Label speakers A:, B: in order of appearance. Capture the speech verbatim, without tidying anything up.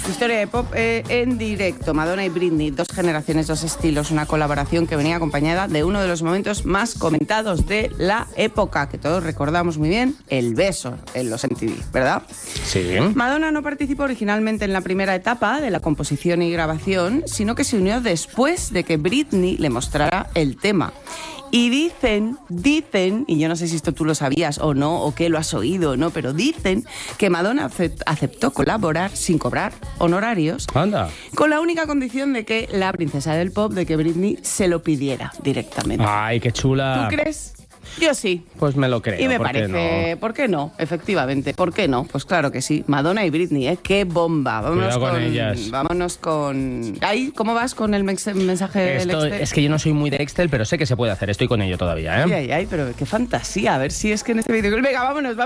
A: Historia de pop eh, en directo. Madonna y Britney, dos generaciones, dos estilos. Una colaboración que venía acompañada de uno de los momentos más comentados de la época, que todos recordamos muy bien, el beso en los M T V, ¿verdad?
B: Sí.
A: Madonna no participó originalmente en la primera etapa de la composición y grabación, sino que se unió después de que Britney le mostrara el tema. Y dicen, dicen, y yo no sé si esto tú lo sabías o no, o que lo has oído o no, pero dicen que Madonna aceptó colaborar sin cobrar honorarios.
B: Anda.
A: Con la única condición de que la princesa del pop, de que Britney se lo pidiera directamente.
B: Ay, qué chula.
A: ¿Tú crees? Yo sí.
B: Pues me lo creo.
A: Y me
B: ¿por
A: parece,
B: qué no?
A: ¿por qué no? Efectivamente, ¿por qué no? Pues claro que sí. Madonna y Britney, ¿eh? ¡Qué bomba! Vámonos
B: Cuidado con
A: con
B: ellas.
A: Vámonos con... ¿Ahí? ¿Cómo vas con el mex- mensaje del
B: Esto,
A: Excel?
B: es que yo no soy muy de Excel, pero sé que se puede hacer. Estoy con ello todavía, ¿eh?
A: Ay, ay, ay, pero qué fantasía. A ver si es que en este vídeo... Venga, vámonos, vámonos.